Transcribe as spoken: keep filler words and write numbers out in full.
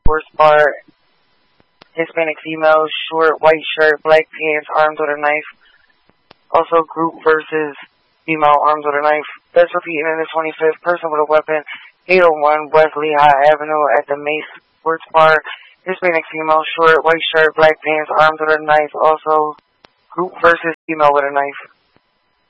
Sports bar, Hispanic female, short white shirt, black pants, armed with a knife. Also group versus female armed with a knife. That's repeating in the twenty-fifth. Person with a weapon, eight oh one West Lehigh Avenue at the Mace Sports Bar. Hispanic female, short white shirt, black pants, armed with a knife. Also group versus female with a knife.